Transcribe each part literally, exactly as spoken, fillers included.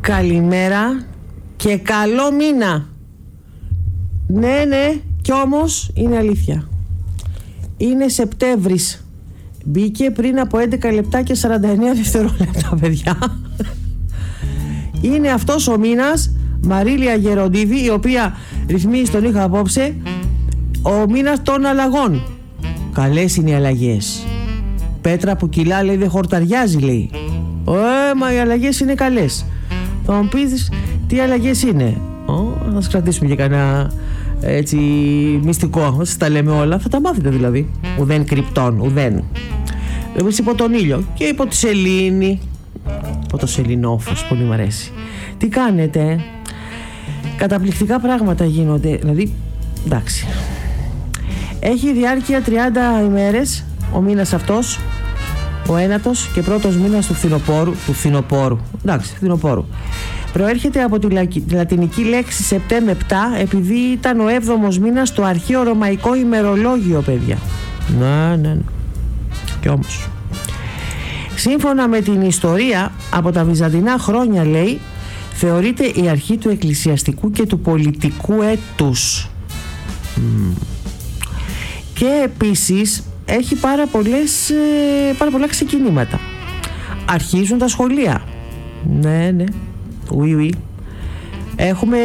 καλημέρα και καλό μήνα. Ναι, ναι, κι όμως είναι αλήθεια. Είναι Σεπτέμβρης. Μπήκε πριν από έντεκα λεπτά και σαράντα εννέα δευτερόλεπτα, παιδιά. Είναι αυτός ο μήνας, Μαρίλια Γεροντίδη, η οποία ρυθμίζει τον ήχο απόψε, ο μήνας των αλλαγών. Καλές είναι οι αλλαγές. Πέτρα που κιλά, λέει, δεν χορταριάζει, λέει. Ε, μα οι αλλαγές είναι καλές. Θα μου πεις τι αλλαγές είναι. Ω, θα σας κρατήσουμε και κανένα έτσι μυστικό. Σας τα λέμε όλα, θα τα μάθετε δηλαδή. Ουδέν κρυπτών, ουδέν. Εμείς υπό τον ήλιο και υπό τη σελήνη. Υπό το σεληνόφως, πολύ μου αρέσει. Τι κάνετε? Καταπληκτικά πράγματα γίνονται. Δηλαδή, εντάξει. Έχει διάρκεια τριάντα ημέρες ο μήνας αυτός, ο ένατος και πρώτος μήνας του φθινοπόρου. Του φθινοπόρου. Εντάξει, φθινοπόρου. Προέρχεται από τη λατινική λέξη Σεπτέμεπτά, επειδή ήταν ο έβδομος μήνας στο αρχαίο ρωμαϊκό ημερολόγιο, παιδιά. Ναι, ναι, ναι. Κι όμως, σύμφωνα με την ιστορία, από τα βυζαντινά χρόνια, λέει, θεωρείται η αρχή του εκκλησιαστικού και του πολιτικού έτους. Mm. Και επίσης έχει πάρα, πολλές, πάρα πολλά ξεκινήματα. Αρχίζουν τα σχολεία. Ναι, ναι. Oui, oui. Έχουμε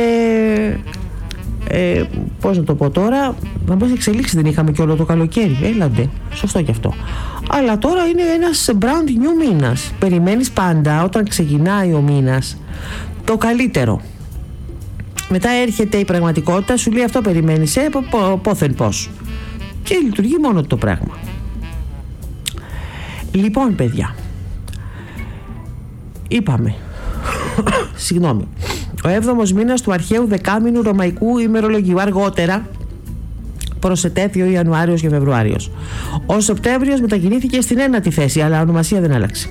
ε, πώς να το πω τώρα, να μπες εξελίξει δεν είχαμε και όλο το καλοκαίρι. Έλαντε, σωστό και αυτό. Αλλά τώρα είναι ένας brand new μήνας. Περιμένεις πάντα όταν ξεκινάει ο μήνας το καλύτερο. Μετά έρχεται η πραγματικότητα, σου λέει αυτό περιμένεις, ε, πόθεν πώς. Και λειτουργεί μόνο το πράγμα. Λοιπόν, παιδιά, είπαμε συγγνώμη, ο έβδομος μήνας του αρχαίου δεκάμηνου ρωμαϊκού ημερολογίου. Αργότερα προσετέθη ο Ιανουάριος και Φεβρουάριος. Ο Σεπτέμβριος μετακινήθηκε στην ένατη θέση, αλλά ονομασία δεν άλλαξε.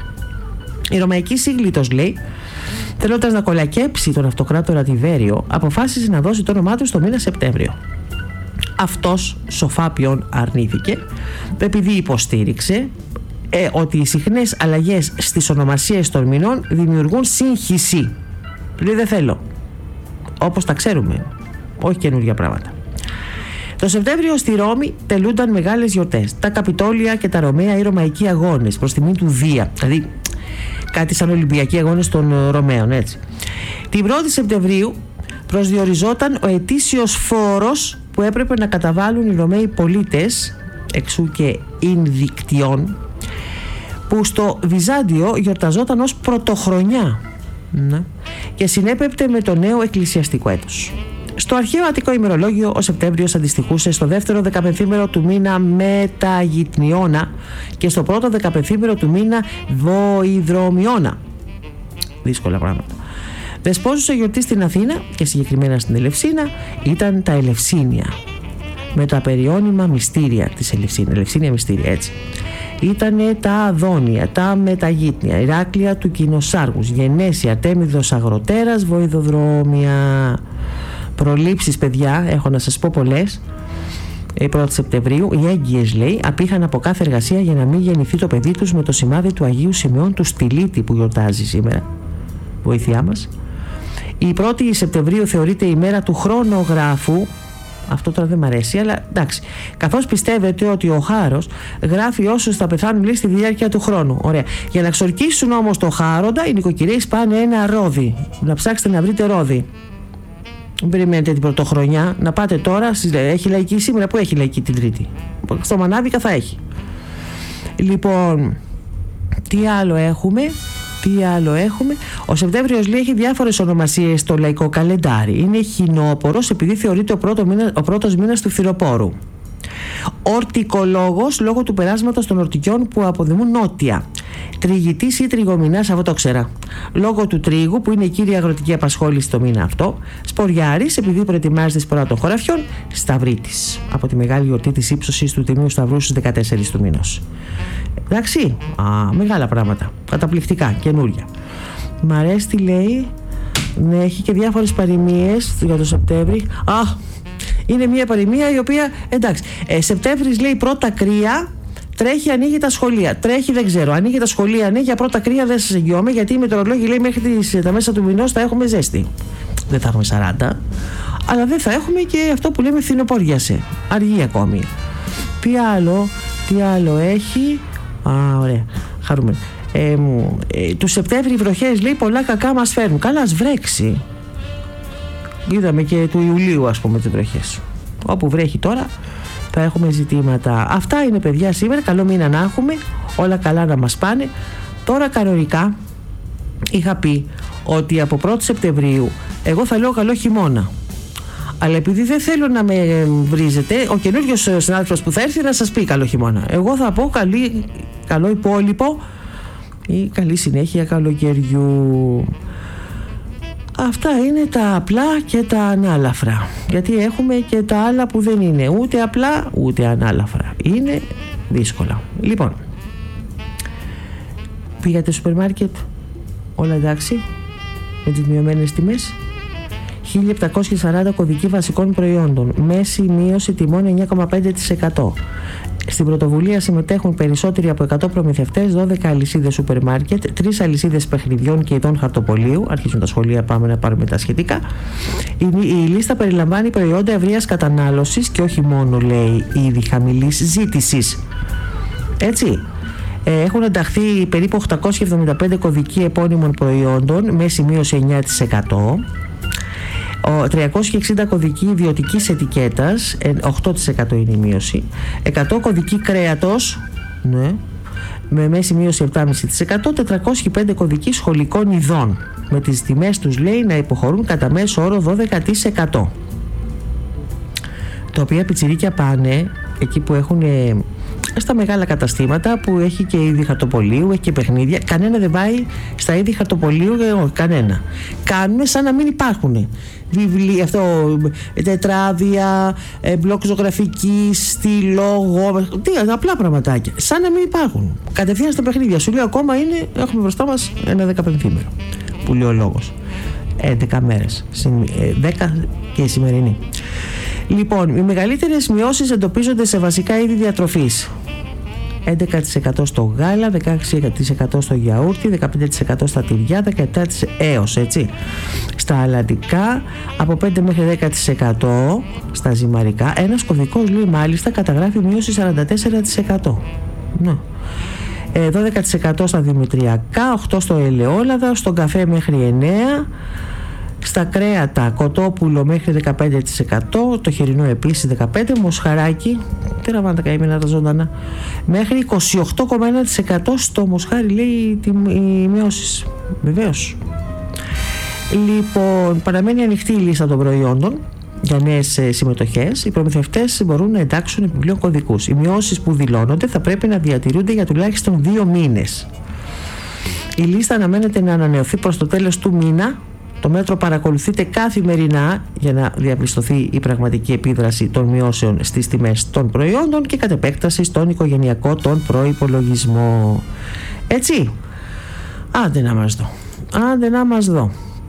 Η ρωμαϊκή σύγκλιτος, λέει, θέλοντας να κολακέψει τον αυτοκράτορα Τιβέριο, αποφάσισε να δώσει το όνομά του στο μήνα Σεπτέμβριο. Αυτός σοφά ποιον αρνήθηκε, επειδή υποστήριξε ε, ότι οι συχνές αλλαγές στις ονομασίες των μηνών δημιουργούν σύγχυση. Λέει δεν θέλω, όπως τα ξέρουμε, όχι καινούργια πράγματα. Το Σεπτέμβριο στη Ρώμη τελούνταν μεγάλες γιορτές, τα Καπιτόλια και τα Ρωμαία ή Ρωμαϊκοί αγώνες προς τιμή του Δία, δηλαδή κάτι σαν Ολυμπιακοί αγώνες των Ρωμαίων, έτσι. Την πρώτη Σεπτεμβρίου προσδιοριζόταν ο ετήσιος φόρος που έπρεπε να καταβάλουν οι Ρωμαίοι πολίτες, εξού και Ινδικτιών, που στο Βυζάντιο γιορταζόταν ως πρωτοχρονιά, ναι, και συνέπεπτε με το νέο εκκλησιαστικό έτος. Στο αρχαίο Αττικό ημερολόγιο ο Σεπτέμβριος αντιστοιχούσε στο δεύτερο δεκαπενθήμερο του μήνα Μεταγυτνιώνα και στο πρώτο δεκαπενθήμερο του μήνα Βοηδρομιώνα. Δύσκολα πράγματα. Δεσπόζουσα γιορτή στην Αθήνα και συγκεκριμένα στην Ελευσίνα ήταν τα Ελευσίνια, με τα περιώνυμα μυστήρια της Ελευσίνα. Ελευσίνια μυστήρια, έτσι. Ήτανε τα Αδόνια, τα Μεταγύτνια, Ηράκλεια του Κοινοσάργους, Γενέσια, Αρτέμιδος Αγροτέρας, Βοηδοδρόμια. Προλήψεις, παιδιά, έχω να σας πω πολλές. Η πρώτη Σεπτεμβρίου οι έγκυες, λέει, απήχαν από κάθε εργασία για να μην γεννηθεί το παιδί τους με το σημάδι του Αγίου Σημεών του Στυλίτη που γιορτάζει σήμερα. Βοήθειά μας. Η πρώτη Σεπτεμβρίου θεωρείται η μέρα του χρονογράφου. Αυτό τώρα δεν μ' αρέσει, αλλά εντάξει. Καθώς πιστεύετε ότι ο Χάρος γράφει όσους θα πεθάνουν, λέει, στη διάρκεια του χρόνου. Ωραία. Για να ξορκίσουν όμως το Χάροντα, οι νοικοκυρέοι πάνε ένα ρόδι. Να ψάξετε να βρείτε ρόδι. Μην περιμένετε την πρωτοχρονιά. Να πάτε τώρα. Έχει λαϊκή σήμερα. Πού έχει λαϊκή την Τρίτη? Στο Μανάβικα θα έχει. Λοιπόν, τι άλλο έχουμε? Τι άλλο έχουμε? Ο Σεπτέμβριος, λέει, έχει διάφορες ονομασίες στο λαϊκό καλεντάρι. Είναι χινόπορος επειδή θεωρείται ο, πρώτο μήνα, ο πρώτος μήνας του φθινοπόρου. Ορτικολόγος λόγω του περάσματος των ορτικιών που αποδημούν νότια. Τριγητής ή τριγομηνάς, αυτό το ξέρα, λόγω του τρίγου που είναι η κύρια αγροτική απασχόληση το μήνα αυτό. Σποριάρης επειδή προετοιμάζει τη σπορά των χωραφιών. Σταυρίτης από τη μεγάλη γιορτή της ύψωσης του Τιμίου Σταυρού στις δεκατέσσερις του μήνος. Εντάξει, α, μεγάλα πράγματα, καταπληκτικά, καινούρια. Μ' αρέσει τι λέει. Ναι, έχει και διάφορες παροιμίες για το Σεπτέμβρη. Α, είναι μια παροιμία η οποία, εντάξει, ε, Σεπτέμβρης, λέει, πρώτα κρύα, Τρέχει, ανοίγει τα σχολεία. Τρέχει, δεν ξέρω. Ανοίγει τα σχολεία, ναι, για πρώτα κρύα δεν σας εγγυώμαι, γιατί οι μετεωρολόγοι λέει μέχρι τις, τα μέσα του μηνός θα έχουμε ζέστη. Δεν θα έχουμε σαράντα, αλλά δεν θα έχουμε και αυτό που λέμε φθινοπόριασε. Αργεί ακόμη. Τι άλλο, τι άλλο έχει. Α, ωραία. Χαρούμενο. Ε, ε, του Σεπτέμβρη οι βροχές, λέει, πολλά κακά μας φέρνουν. Καλά, ας βρέξει. Είδαμε και του Ιουλίου, ας πούμε, τις βροχές. Όπου βρέχει τώρα θα έχουμε ζητήματα. Αυτά είναι, παιδιά, σήμερα. Καλό μήνα να έχουμε, όλα καλά να μας πάνε. Τώρα κανονικά είχα πει ότι από πρώτη Σεπτεμβρίου εγώ θα λέω καλό χειμώνα. Αλλά επειδή δεν θέλω να με βρίζετε, ο καινούριος συνάδελφος που θα έρθει να σας πει καλό χειμώνα. Εγώ θα πω καλή, καλό υπόλοιπο ή καλή συνέχεια καλοκαιριού. Αυτά είναι τα απλά και τα ανάλαφρα. Γιατί έχουμε και τα άλλα που δεν είναι ούτε απλά ούτε ανάλαφρα. Είναι δύσκολα. Λοιπόν, πήγατε στο σούπερ μάρκετ, όλα εντάξει με τις μειωμένες τιμές? χίλια επτακόσια σαράντα κωδικοί βασικών προϊόντων, μέση μείωση τιμών εννιά κόμμα πέντε τοις εκατό. Στην πρωτοβουλία συμμετέχουν περισσότεροι από εκατό προμηθευτές, δώδεκα αλυσίδες σούπερ μάρκετ, τρεις αλυσίδες παιχνιδιών και ειδών χαρτοπολίου. Αρχίζουν τα σχολεία, πάμε να πάρουμε τα σχετικά. Η, η λίστα περιλαμβάνει προϊόντα ευρείας κατανάλωσης και όχι μόνο, λέει, είδη χαμηλής ζήτησης. Έτσι. Έχουν ενταχθεί περίπου οκτακόσιοι εβδομήντα πέντε κωδικοί επώνυμων προϊόντων, μέση μείωση εννιά τοις εκατό. τριακόσιοι εξήντα κωδικοί ιδιωτικής ετικέτας, οκτώ τοις εκατό είναι η μείωση. εκατό κωδικοί κρέατος, ναι, με μέση μείωση επτά κόμμα πέντε τοις εκατό. τετρακόσιοι πέντε κωδικοί σχολικών ειδών, με τις τιμές τους, λέει, να υποχωρούν κατά μέσο όρο δώδεκα τοις εκατό. Τα οποία πιτσιρίκια πάνε εκεί που έχουν, ε, στα μεγάλα καταστήματα που έχει και είδη χαρτοπολίου, έχει και παιχνίδια. Κανένα δεν πάει στα είδη χαρτοπολίου, όχι, κανένα. Κάνουν σαν να μην υπάρχουν. Βιβλία, αυτό, τετράδια, μπλοκ ζωγραφικής, στυλό, τι, απλά πραγματάκια. Σαν να μην υπάρχουν. Κατευθείαν στα παιχνίδια. Σου λέω, ακόμα είναι, έχουμε μπροστά μας ένα δεκαπενθήμερο, που λέει ο λόγος. έντεκα μέρες. δέκα και η σημερινή. Λοιπόν, οι μεγαλύτερες μειώσεις εντοπίζονται σε βασικά είδη διατροφής. έντεκα τοις εκατό στο γάλα, δεκαέξι τοις εκατό στο γιαούρτι, δεκαπέντε τοις εκατό στα τυριά, δεκαεπτά τοις εκατό έως, έτσι, στα αλαντικά, από πέντε μέχρι δέκα τοις εκατό στα ζυμαρικά. Ένας κωδικός, λέει, μάλιστα καταγράφει μείωση σαράντα τέσσερα τοις εκατό. Ναι. δώδεκα τοις εκατό στα δημητριακά, οκτώ τοις εκατό στο ελαιόλαδα, στον καφέ μέχρι εννέα τοις εκατό. Στα κρέατα, κοτόπουλο μέχρι δεκαπέντε τοις εκατό, το χοιρινό επίσης δεκαπέντε τοις εκατό, μοσχαράκι, τι ραβάνε τα καημένα τα ζωντανά, μέχρι είκοσι οκτώ κόμμα ένα τοις εκατό στο μοσχάρι, λέει, οι μειώσεις. Βεβαίως. Λοιπόν, παραμένει ανοιχτή η λίστα των προϊόντων για νέες συμμετοχές. Οι προμηθευτές μπορούν να εντάξουν επιπλέον κωδικούς. Οι μειώσεις που δηλώνονται θα πρέπει να διατηρούνται για τουλάχιστον δύο μήνες. Η λίστα αναμένεται να ανανεωθεί προς το τέλος του μήνα. Το μέτρο παρακολουθείται καθημερινά για να διαπιστωθεί η πραγματική επίδραση των μειώσεων στις τιμές των προϊόντων και κατ' επέκταση στον οικογενειακό τον προϋπολογισμό. Έτσι, άντε να μας δω, άντε να μας δω.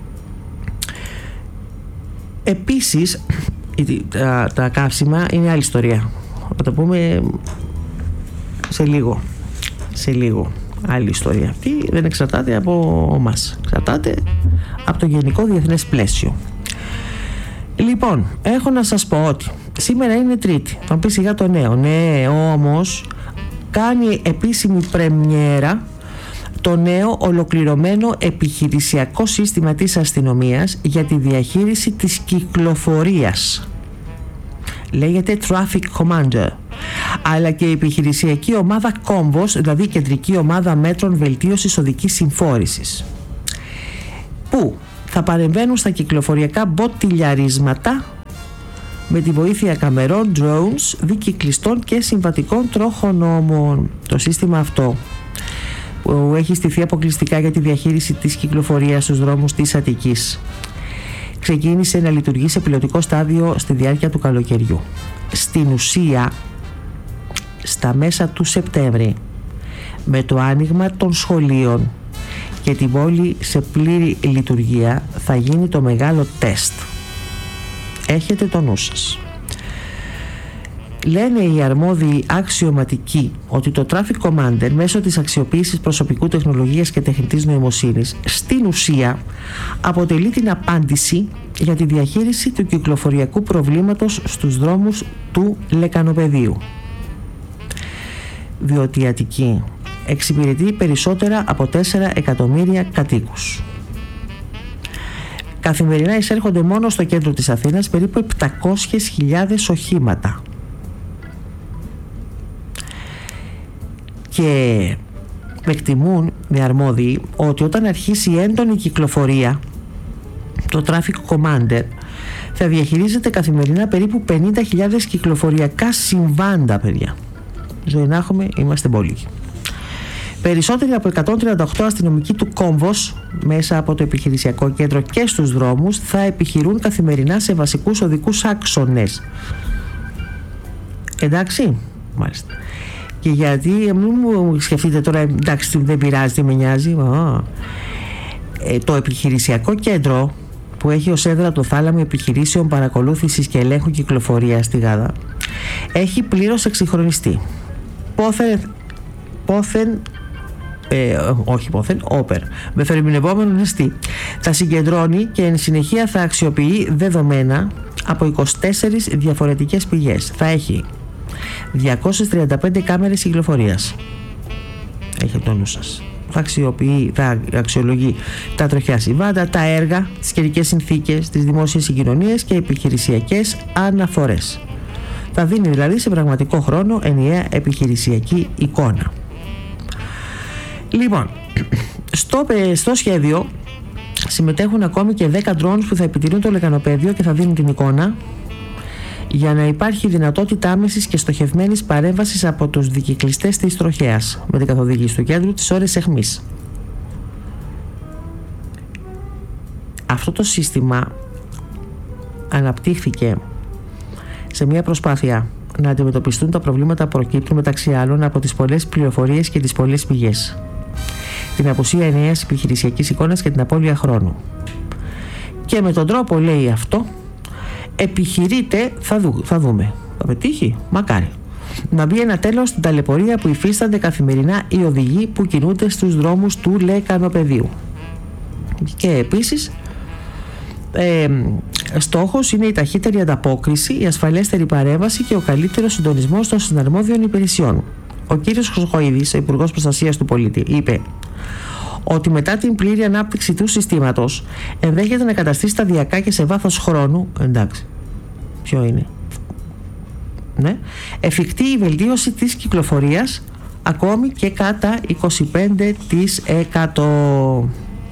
Επίσης, τα, τα καύσιμα είναι άλλη ιστορία. Θα το πούμε σε λίγο, σε λίγο. Άλλη ιστορία. Αυτή δεν εξαρτάται από εμάς. Εξαρτάται από το γενικό διεθνές πλαίσιο. Λοιπόν, έχω να σας πω ότι σήμερα είναι Τρίτη. Θα μου πει σιγά το νέο. Ναι, όμως κάνει επίσημη πρεμιέρα το νέο ολοκληρωμένο επιχειρησιακό σύστημα της αστυνομίας για τη διαχείριση της κυκλοφορίας. Λέγεται Traffic Commander. Αλλά και η επιχειρησιακή ομάδα Κόμβος, δηλαδή η κεντρική ομάδα μέτρων βελτίωσης οδικής συμφόρησης, που θα παρεμβαίνουν στα κυκλοφοριακά μποτιλιαρίσματα με τη βοήθεια καμερών, drones, δικυκλιστών και συμβατικών τροχονόμων. Το σύστημα αυτό, που έχει στηθεί αποκλειστικά για τη διαχείριση της κυκλοφορίας στους δρόμους της Αττικής, ξεκίνησε να λειτουργεί σε πιλωτικό στάδιο στη διάρκεια του καλοκαιριού. Στην ουσία, στα μέσα του Σεπτέμβρη, με το άνοιγμα των σχολείων και την πόλη σε πλήρη λειτουργία, θα γίνει το μεγάλο τεστ. Έχετε το νου σας. Λένε οι αρμόδιοι αξιωματικοί ότι το Traffic Commander μέσω της αξιοποίησης προσωπικού τεχνολογίας και τεχνητής νοημοσύνης στην ουσία αποτελεί την απάντηση για τη διαχείριση του κυκλοφοριακού προβλήματος στους δρόμους του Λεκανοπεδίου, διότι η Αττική εξυπηρετεί περισσότερα από τέσσερα εκατομμύρια κατοίκους. Καθημερινά εισέρχονται μόνο στο κέντρο της Αθήνας περίπου επτακόσιες χιλιάδες οχήματα. Και εκτιμούν οι αρμόδιοι ότι όταν αρχίσει η έντονη κυκλοφορία, το Traffic Commander θα διαχειρίζεται καθημερινά περίπου πενήντα χιλιάδες κυκλοφοριακά συμβάντα, παιδιά. Ζωή να έχουμε, είμαστε πολύ. Περισσότεροι από εκατόν τριάντα οκτώ αστυνομικοί του Κόμβος μέσα από το επιχειρησιακό κέντρο και στους δρόμους θα επιχειρούν καθημερινά σε βασικούς οδικούς άξονες. Εντάξει, μάλιστα. Και γιατί, μην μου σκεφτείτε τώρα, εντάξει, δεν πειράζει, τι με νοιάζει. Ε, το επιχειρησιακό κέντρο που έχει ως έδρα το θάλαμο επιχειρήσεων παρακολούθησης και ελέγχου κυκλοφορίας στη Γάδα έχει πλήρως εξυγχρονιστεί. Πόθεν, πόθεν Ε, όχι πόθεν, όπερ, με θερμινευόμενο νεστή. Θα συγκεντρώνει και εν συνεχεία θα αξιοποιεί δεδομένα από είκοσι τέσσερις διαφορετικές πηγές. Θα έχει διακόσιες τριάντα πέντε κάμερες κυκλοφορίας. Έχετε το νου σας. Θα αξιοποιεί, θα αξιολογεί τα τροχιά συμβάντα, τα έργα, τις καιρικές συνθήκες, τις δημόσιες συγκοινωνίες και επιχειρησιακές αναφορές. Θα δίνει δηλαδή σε πραγματικό χρόνο ενιαία επιχειρησιακή εικόνα. Λοιπόν, στο, στο σχέδιο συμμετέχουν ακόμη και δέκα drones που θα επιτηρούν το λεκανοπέδιο και θα δίνουν την εικόνα, για να υπάρχει δυνατότητα άμεσης και στοχευμένης παρέμβασης από τους δικυκλιστές της τροχέας με την καθοδήγηση του κέντρου τις ώρες αιχμής. Αυτό το σύστημα αναπτύχθηκε σε μια προσπάθεια να αντιμετωπιστούν τα προβλήματα που προκύπτουν μεταξύ άλλων από τις πολλές πληροφορίες και τις πολλές πηγές, την απουσία ενιαίας επιχειρησιακής εικόνας και την απώλεια χρόνου. Και με τον τρόπο, λέει αυτό, επιχειρείται, θα, δου, θα δούμε, θα πετύχει, μακάρι, να μπει ένα τέλος στην ταλαιπωρία που υφίστανται καθημερινά οι οδηγοί που κινούνται στους δρόμους του Λεκανοπεδίου. Και επίσης ε, στόχος είναι η ταχύτερη ανταπόκριση, η ασφαλέστερη παρέμβαση και ο καλύτερος συντονισμός των συναρμόδιων υπηρεσιών. Ο κύριος Χρυσοχοΐδης, ο Υπουργός Προστασίας του Πολίτη, είπε ότι μετά την πλήρη ανάπτυξη του συστήματος ενδέχεται να καταστεί σταδιακά και σε βάθος χρόνου, εντάξει, ποιο είναι, ναι, εφικτή η βελτίωση της κυκλοφορίας ακόμη και κατά είκοσι πέντε τοις εκατό.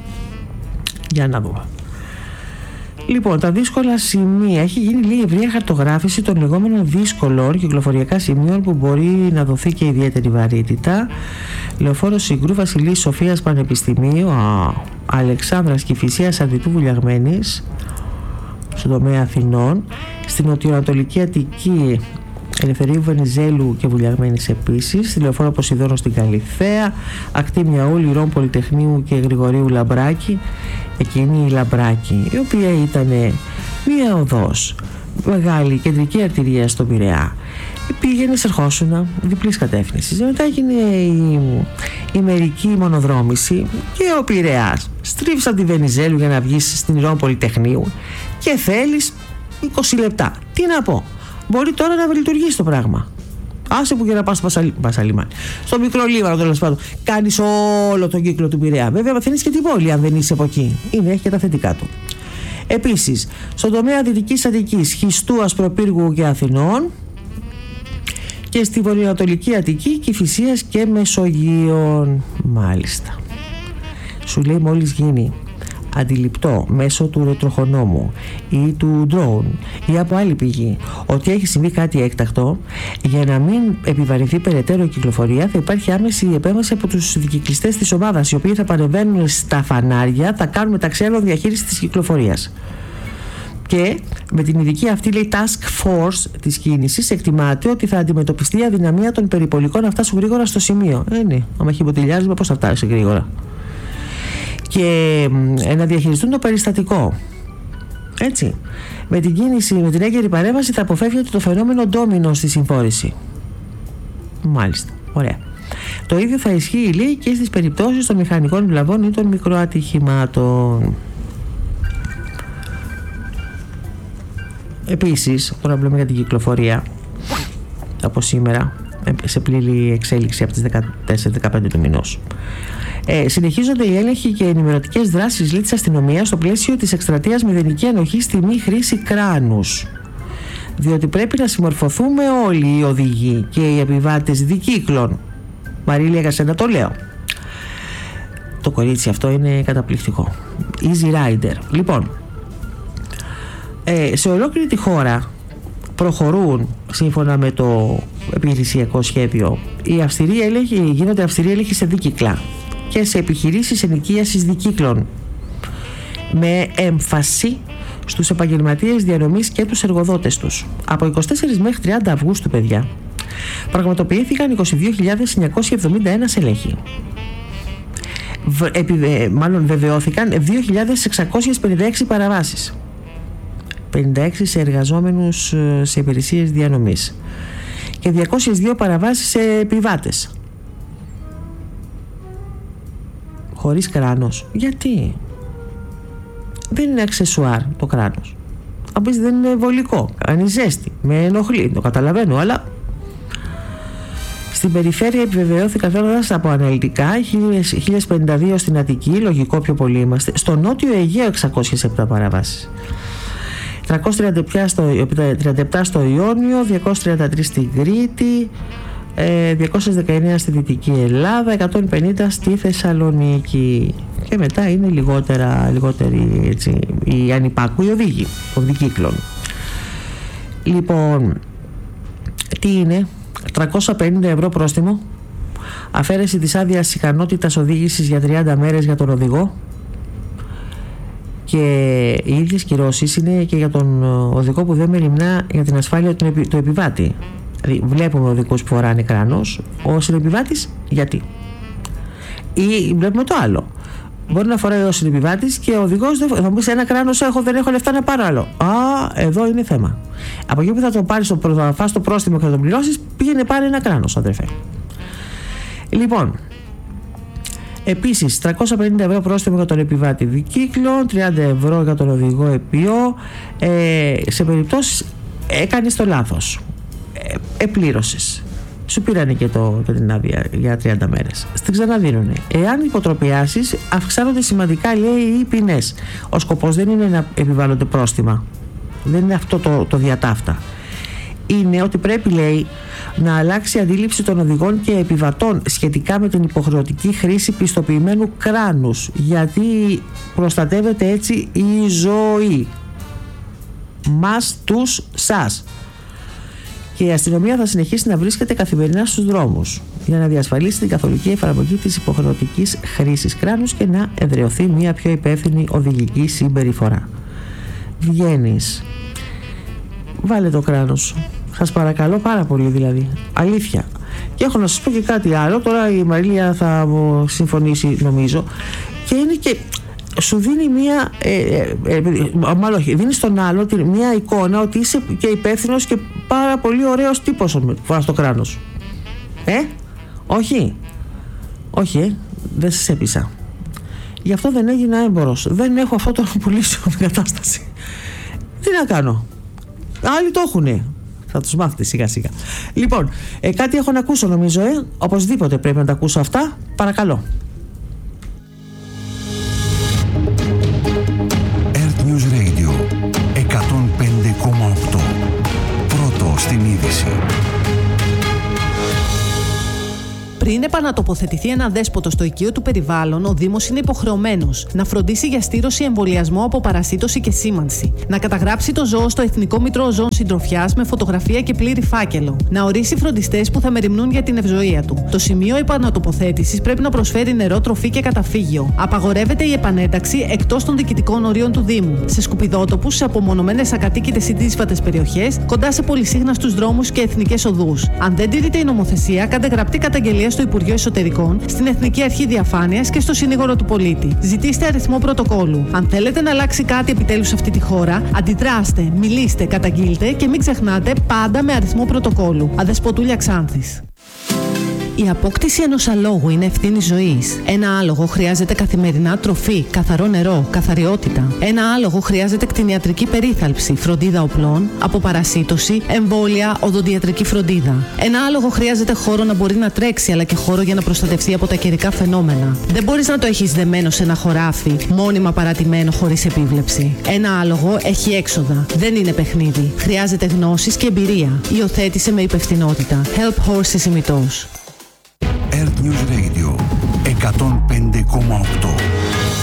Για να δούμε. Λοιπόν, τα δύσκολα σημεία. Έχει γίνει λίγη ευρεία χαρτογράφηση των λεγόμενων δύσκολων κυκλοφοριακά σημείων που μπορεί να δοθεί και ιδιαίτερη βαρύτητα. Λεωφόρο Συγκρού, Βασιλής Σοφίας Πανεπιστημίου, α, Αλεξάνδρας Κηφισίας Αρνητού Βουλιαγμένης, στον τομέα Αθηνών, στην νοτιοανατολική Αττική, Ελευθερίου Βενιζέλου και Βουλιαγμένης επίσης, στη Λεωφόρο Ποσειδώνος στην Καλιθέα, ακτή Μιαού, Λυρών Πολυτεχνείου και Γρηγορίου Λαμπράκη, εκείνη η Λαμπράκη, η οποία ήταν μία οδός, μεγάλη κεντρική αρτηρία στον Πειραιά. Πήγαινε, ερχόσουνα διπλής κατεύθυνσης. Μετά έγινε η, η μερική μονοδρόμηση και ο Πειραιάς. Στρίβεις τη Βενιζέλου για να βγεις στην Λυρών Πολυτεχνείου και θέλεις είκοσι λεπτά. Τι να πω, μπορεί τώρα να λειτουργήσει το πράγμα. Άσε που και να πας στο Πασαλιμάνι, στο μικρό Λίβανο, τέλος πάντων. Κάνεις όλο τον κύκλο του Πειραιά. Βέβαια, μαθαίνεις και την πόλη αν δεν είσαι από εκεί. Είναι, έχει και τα θετικά του. Επίσης, στον τομέα Δυτικής Αττικής, Χιστού, Ασπροπύργου και Αθηνών, και στη βορειοανατολική Αττική, Κηφισίας και Μεσογείων. Μάλιστα. Σου λέει μόλις γίνει αντιληπτό μέσω του ρετροχονόμου ή του drone ή από άλλη πηγή ότι έχει συμβεί κάτι έκτακτο, για να μην επιβαρυνθεί περαιτέρω η κυκλοφορία, θα υπάρχει άμεση επέμβαση από τους δικυκλιστές της ομάδας, οι οποίοι θα παρεμβαίνουν στα φανάρια, θα κάνουν μεταξύ άλλων διαχείριση της κυκλοφορίας. Και με την ειδική αυτή, λέει, task force της κίνησης, εκτιμάται ότι θα αντιμετωπιστεί η αδυναμία των περιπολικών να φτάσουν γρήγορα στο σημείο. Ε, ναι, άμα χιμποτηλιάζουμε, πώς θα φτάσει γρήγορα. Και ε, να διαχειριστούν το περιστατικό. Έτσι. Με την κίνηση, με την έγκαιρη παρέμβαση θα αποφεύγεται το φαινόμενο ντόμινο στη συμφόρηση. Μάλιστα. Ωραία. Το ίδιο θα ισχύει, λέει, και στις περιπτώσεις των μηχανικών βλαβών ή των μικροατυχημάτων. Επίσης, τώρα μιλάμε για την κυκλοφορία από σήμερα, σε πλήρη εξέλιξη από τις δεκατέσσερις δεκαπέντε του μηνός. Ε, συνεχίζονται οι έλεγχοι και ενημερωτικές δράσεις της αστυνομίας στο πλαίσιο της εκστρατείας μηδενική ανοχή στη μη χρήση κράνους. Διότι πρέπει να συμμορφωθούμε όλοι οι οδηγοί και οι επιβάτες δικύκλων. Μαρίλια, για σένα το λέω. Το κορίτσι αυτό είναι καταπληκτικό. Easy Rider. Λοιπόν, ε, σε ολόκληρη τη χώρα προχωρούν, σύμφωνα με το επιχειρησιακό σχέδιο, οι αυστηροί έλεγχοι, γίνονται αυστηροί έλεγχοι σε δίκυκλα και σε επιχειρήσεις ενοικίασης δικύκλων, με έμφαση στους επαγγελματίες διανομής και τους εργοδότες τους. Από εικοστή τέταρτη μέχρι τριάντα Αυγούστου, παιδιά, πραγματοποιήθηκαν είκοσι δύο χιλιάδες εννιακόσιοι εβδομήντα ένα ελέγχοι. Επι, μάλλον βεβαιώθηκαν δύο χιλιάδες εξακόσιες πενήντα έξι παραβάσεις, πενήντα έξι σε εργαζόμενους σε υπηρεσίες διανομής και διακόσιες δύο παραβάσεις σε επιβάτες χωρίς κράνος. Γιατί? Δεν είναι αξεσουάρ το κράνος. Αν πεις δεν είναι βολικό, κάνει ζέστη, με ενοχλεί, το καταλαβαίνω, αλλά στην περιφέρεια επιβεβαιώθηκαν θέλοντας από αναλυτικά χίλια πενήντα δύο στην Αττική, λογικό πιο πολύ είμαστε, στο Νότιο Αιγαίο εξακόσιες επτά παραβάσεις, τριακόσιες τριάντα επτά στο Ιόνιο, διακόσιες τριάντα τρεις στην Κρήτη, διακόσιες δεκαεννέα στη Δυτική Ελλάδα, εκατόν πενήντα στη Θεσσαλονίκη, και μετά είναι λιγότερα, λιγότεροι, έτσι, οι ανυπάκουοι οδήγοι των δικύκλων. Λοιπόν, τι είναι? τριακόσια πενήντα ευρώ πρόστιμο, αφαίρεση της άδειας ικανότητας οδήγησης για τριάντα μέρες για τον οδηγό, και οι ίδιες κυρώσεις είναι και για τον οδηγό που δεν μεριμνά για την ασφάλεια του, επι, του επιβάτη. Δηλαδή βλέπουμε οδηγούς που φοράνε κράνος, ο συνεπιβάτης γιατί? Ή βλέπουμε το άλλο, μπορεί να φοράει ο συνεπιβάτης και ο οδηγός δεν, θα μου πεις ένα κράνος έχω, δεν έχω λεφτά να πάρω άλλο. Α, εδώ είναι θέμα. Από εκεί που θα το πάρεις, θα φας το πρόστιμο και θα το πληρώσεις, πήγαινε πάρει ένα κράνος, αδερφέ. Λοιπόν, επίσης τριακόσια πενήντα ευρώ πρόστιμο για τον επιβάτη δικύκλων, τριάντα ευρώ για τον οδηγό επιό, ε, σε περιπτώσεις έκανες το λάθος, ε, επλήρωσες, σου πήρανε και, το, και την άδεια για τριάντα μέρες, στην ξαναδίνουνε. Εάν υποτροπιάσεις, αυξάνονται σημαντικά, λέει, οι ποινές. Ο σκοπός δεν είναι να επιβάλλονται πρόστιμα, δεν είναι αυτό το, το διατάφτα. Είναι ότι πρέπει, λέει, να αλλάξει η αντίληψη των οδηγών και επιβατών σχετικά με την υποχρεωτική χρήση πιστοποιημένου κράνους, γιατί προστατεύεται έτσι η ζωή μας, τους, σας. Και η αστυνομία θα συνεχίσει να βρίσκεται καθημερινά στους δρόμους για να διασφαλίσει την καθολική εφαρμογή της υποχρεωτικής χρήσης κράνους και να εδραιωθεί μια πιο υπεύθυνη οδηγική συμπεριφορά. Βγαίνεις, βάλε το κράνος σου, σας παρακαλώ πάρα πολύ, δηλαδή, αλήθεια. Και έχω να σας πω και κάτι άλλο, τώρα η Μαρίλια θα συμφωνήσει νομίζω, και είναι και σου δίνει μια ε, ε, ε, μάλλον όχι, δίνει στον άλλο μια εικόνα ότι είσαι και υπεύθυνος και πάρα πολύ ωραίος τύπος που φοράς το κράνος. Ε, όχι, όχι, ε, δεν σας έπεισα. Γι' αυτό δεν έγινα έμπορος, δεν έχω αυτό το πουλήσω την κατάσταση. Τι να κάνω, άλλοι το έχουνε. Θα τους μάθετε σιγά σιγά. Λοιπόν, ε, κάτι έχω να ακούσω νομίζω, ε. Οπωσδήποτε πρέπει να τα ακούσω αυτά. Παρακαλώ. Earth News Radio εκατόν πέντε κόμμα οκτώ. Πρώτο στην είδηση. Πριν επανατοποθετηθεί ένα δέσποτο στο οικείο του περιβάλλον, ο Δήμος είναι υποχρεωμένος να φροντίσει για στήρωση, εμβολιασμό από παρασίτωση και σήμανση, να καταγράψει το ζώο στο Εθνικό Μητρό Ζώων Συντροφιάς με φωτογραφία και πλήρη φάκελο, να ορίσει φροντιστές που θα μεριμνούν για την ευζοία του. Το σημείο επανατοποθέτησης πρέπει να προσφέρει νερό, τροφή και καταφύγιο. Απαγορεύεται η επανένταξη εκτός των διοικητικών ορίων του Δήμου, σε σκουπιδότοπους, σε απομονωμένες ακατοίκητες ή δύσβατες περιοχές, κοντά σε πολυσύχναστους δρόμους και εθνικές οδούς. Αν δεν τηρείται η νομοθεσία, κάντε γραπτή καταγγελία στο Υπουργείο Υπουργείο Εσωτερικών, στην Εθνική Αρχή Διαφάνειας και στο Συνήγορο του Πολίτη. Ζητήστε αριθμό πρωτοκόλλου. Αν θέλετε να αλλάξει κάτι επιτέλους σε αυτή τη χώρα, αντιδράστε, μιλήστε, καταγγείλτε και μην ξεχνάτε πάντα με αριθμό πρωτοκόλλου. Αδεσποτούλια Ξάνθης. Η απόκτηση ενός αλόγου είναι ευθύνη ζωής. Ένα άλογο χρειάζεται καθημερινά τροφή, καθαρό νερό, καθαριότητα. Ένα άλογο χρειάζεται κτηνιατρική περίθαλψη, φροντίδα οπλών, αποπαρασίτωση, εμβόλια, οδοντιατρική φροντίδα. Ένα άλογο χρειάζεται χώρο να μπορεί να τρέξει, αλλά και χώρο για να προστατευτεί από τα καιρικά φαινόμενα. Δεν μπορείς να το έχεις δεμένο σε ένα χωράφι, μόνιμα παρατημένο χωρίς επίβλεψη. Ένα άλογο έχει έξοδα. Δεν είναι παιχνίδι. Χρειάζεται γνώσεις και εμπειρία. Υιοθέτησε με υπευθυνότητα. Help Horses ημιτός. Earth News Radio εκατόν πέντε κόμμα οκτώ.